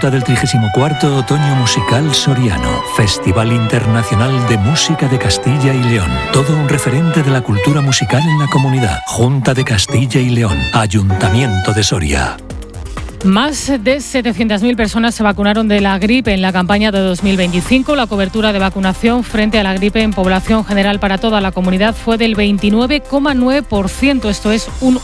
Disfruta del 34º Otoño Musical Soriano, Festival Internacional de Música de Castilla y León. Todo un referente de la cultura musical en la comunidad. Junta de Castilla y León, Ayuntamiento de Soria. Más de 700.000 personas se vacunaron de la gripe en la campaña de 2025. La cobertura de vacunación frente a la gripe en población general para toda la comunidad fue del 29,9%. Esto es un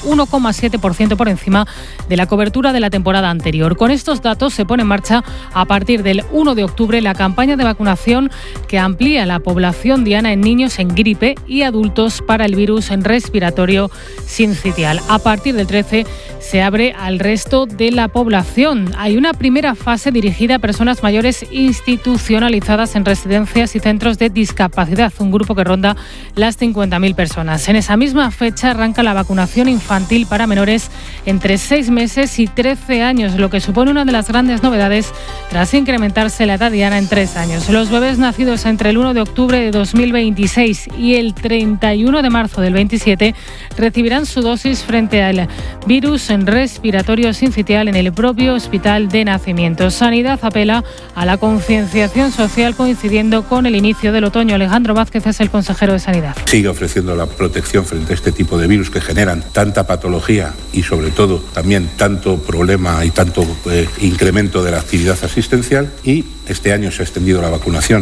1,7% por encima de la cobertura de la temporada anterior. Con estos datos se pone en marcha a partir del 1 de octubre la campaña de vacunación que amplía la población diana en niños en gripe y adultos para el virus respiratorio sincitial. A partir del 13 se abre al resto de la población. Hay una primera fase dirigida a personas mayores institucionalizadas en residencias y centros de discapacidad, un grupo que ronda las 50.000 personas. En esa misma fecha arranca la vacunación infantil para menores entre 6 meses y 13 años, lo que supone una de las grandes novedades tras incrementarse la edad diana en 3 años. Los bebés nacidos entre el 1 de octubre de 2026 y el 31 de marzo del 27 recibirán su dosis frente al virus respiratorio sincitial en el propio hospital de nacimiento. Sanidad apela a la concienciación social coincidiendo con el inicio del otoño. Alejandro Vázquez es el consejero de Sanidad. Sigue ofreciendo la protección frente a este tipo de virus que generan tanta patología y sobre todo también tanto problema y tanto incremento de la actividad asistencial, y este año se ha extendido la vacunación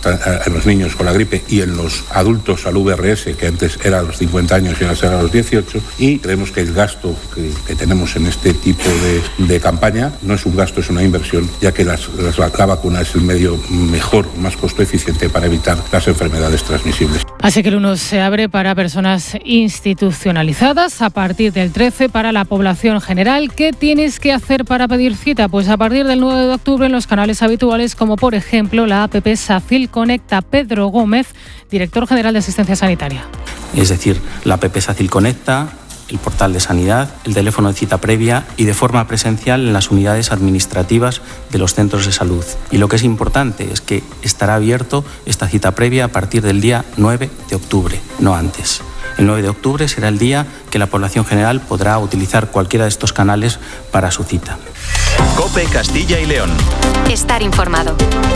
en los niños con la gripe y en los adultos al VRS, que antes era a los 50 años y ahora será a los 18, y creemos que el gasto que tenemos en este tipo de campaña no es un gasto, es una inversión, ya que la vacuna es el medio mejor, más costo eficiente para evitar las enfermedades transmisibles. Así que el 1 se abre para personas institucionalizadas, a partir del 13 para la población general. ¿Qué tienes que hacer para pedir cita? Pues a partir del 9 de octubre en los canales habituales, como por ejemplo la app SACIL Conecta. Pedro Gómez, director general de Asistencia Sanitaria. Es decir, la app SACIL Conecta, el portal de sanidad, el teléfono de cita previa y de forma presencial en las unidades administrativas de los centros de salud. Y lo que es importante es que estará abierto esta cita previa a partir del día 9 de octubre, no antes. El 9 de octubre será el día que la población general podrá utilizar cualquiera de estos canales para su cita. COPE Castilla y León. Estar informado.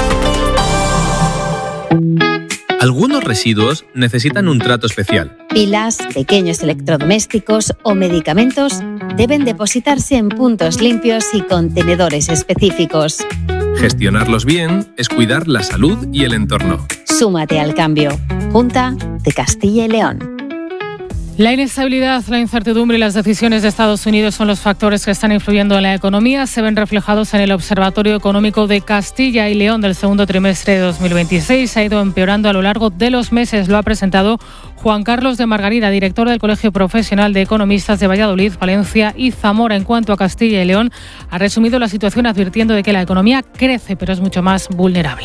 Algunos residuos necesitan un trato especial. Pilas, pequeños electrodomésticos o medicamentos deben depositarse en puntos limpios y contenedores específicos. Gestionarlos bien es cuidar la salud y el entorno. Súmate al cambio. Junta de Castilla y León. La inestabilidad, la incertidumbre y las decisiones de Estados Unidos son los factores que están influyendo en la economía. Se ven reflejados en el Observatorio Económico de Castilla y León del segundo trimestre de 2026. Ha ido empeorando a lo largo de los meses. Lo ha presentado Juan Carlos de Margarida, director del Colegio Profesional de Economistas de Valladolid, Valencia y Zamora. En cuanto a Castilla y León, ha resumido la situación advirtiendo de que la economía crece, pero es mucho más vulnerable.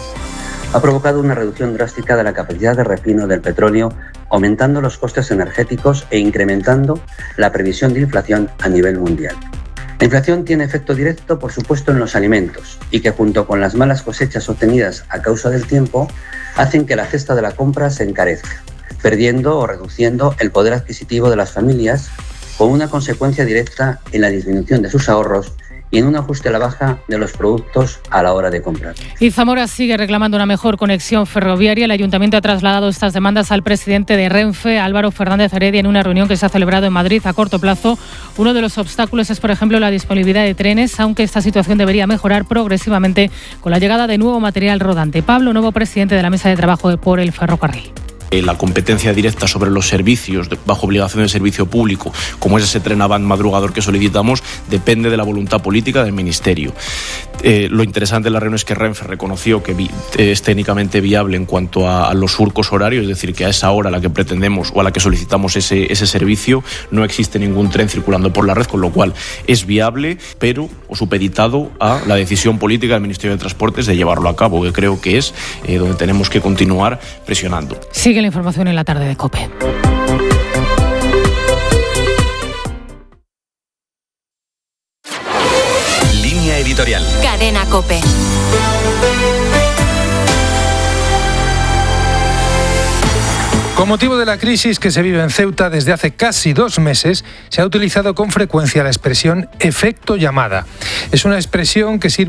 Ha provocado una reducción drástica de la capacidad de refino del petróleo, aumentando los costes energéticos e incrementando la previsión de inflación a nivel mundial. La inflación tiene efecto directo, por supuesto, en los alimentos y que junto con las malas cosechas obtenidas a causa del tiempo hacen que la cesta de la compra se encarezca, perdiendo o reduciendo el poder adquisitivo de las familias, con una consecuencia directa en la disminución de sus ahorros y en un ajuste a la baja de los productos a la hora de comprar. Y Zamora sigue reclamando una mejor conexión ferroviaria. El Ayuntamiento ha trasladado estas demandas al presidente de Renfe, Álvaro Fernández Heredia, en una reunión que se ha celebrado en Madrid a corto plazo. Uno de los obstáculos es, por ejemplo, la disponibilidad de trenes, aunque esta situación debería mejorar progresivamente con la llegada de nuevo material rodante. Pablo Novo, presidente de la Mesa de Trabajo por el Ferrocarril. La competencia directa sobre los servicios bajo obligación de servicio público, como es ese tren avant madrugador que solicitamos, depende de la voluntad política del Ministerio. Lo interesante de la reunión es que Renfe reconoció que es técnicamente viable en cuanto a los surcos horarios, es decir, que a esa hora a la que pretendemos o a la que solicitamos ese servicio no existe ningún tren circulando por la red, con lo cual es viable, pero supeditado a la decisión política del Ministerio de Transportes de llevarlo a cabo, que creo que es donde tenemos que continuar presionando. Sigue la información en la tarde de COPE. Línea editorial. Cadena COPE. Con motivo de la crisis que se vive en Ceuta desde hace casi 2 meses, se ha utilizado con frecuencia la expresión efecto llamada. Es una expresión que sirve